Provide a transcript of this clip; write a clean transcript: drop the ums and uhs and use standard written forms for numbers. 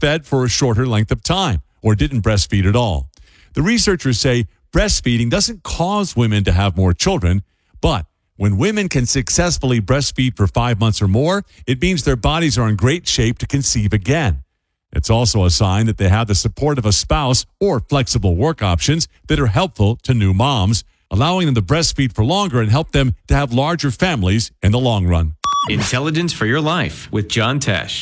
breastfed for a shorter length of time or didn't breastfeed at all. The researchers say breastfeeding doesn't cause women to have more children, but when women can successfully breastfeed for 5 months or more, it means their bodies are in great shape to conceive again. It's also a sign that they have the support of a spouse or flexible work options that are helpful to new moms, allowing them to breastfeed for longer and help them to have larger families in the long run. Intelligence for your life with John Tesh.